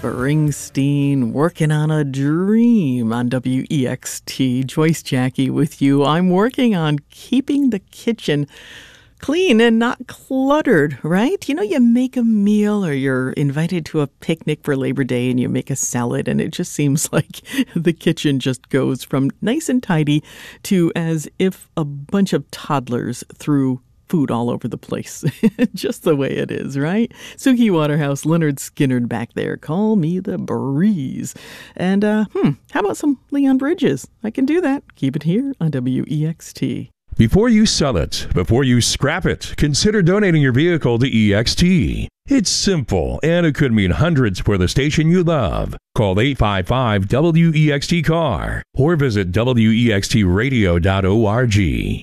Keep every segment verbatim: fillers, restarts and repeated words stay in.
Springsteen, Working on a Dream on W E X T. Joyce Jackie with you. I'm working on keeping the kitchen clean and not cluttered, right? You know, you make a meal or you're invited to a picnic for Labor Day and you make a salad and it just seems like the kitchen just goes from nice and tidy to as if a bunch of toddlers threw food all over the place. Just the way it is, right? Suki Waterhouse, Leonard Skinner back there. Call me the breeze. And, uh, hmm, how about some Leon Bridges? I can do that. Keep it here on W E X T. Before you sell it, before you scrap it, consider donating your vehicle to E X T. It's simple, and it could mean hundreds for the station you love. Call eight five five W E X T C A R or visit W E X T radio dot org.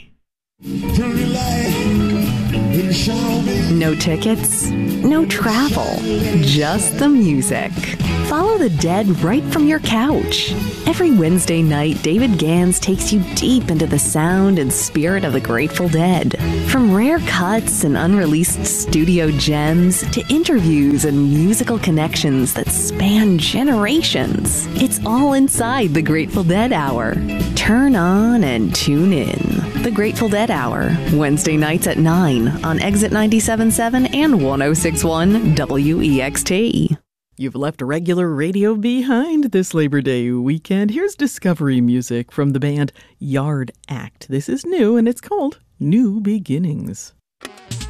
No tickets, no travel, just the music. Follow the Dead right from your couch. Every Wednesday night, David Gans takes you deep into the sound and spirit of the Grateful Dead. From rare cuts and unreleased studio gems to interviews and musical connections that span generations. It's all inside the Grateful Dead Hour. Turn on and tune in. The Grateful Dead Hour, Wednesday nights at nine on Exit ninety-seven point seven and one oh six point one W E X T. You've left regular radio behind this Labor Day weekend. Here's discovery music from the band Yard Act. This is new and it's called New Beginnings.